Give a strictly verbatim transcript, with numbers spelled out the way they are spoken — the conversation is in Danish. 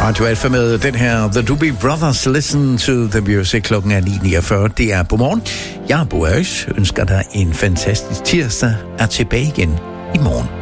Radio Alfa med den her The Doobie Brothers, Listen to the Music. Klokken er ni niogfyrre. Det er på morgen. Jeg er Bo Øs. Ønsker dig en fantastisk tirsdag. Er tilbage igen i morgen.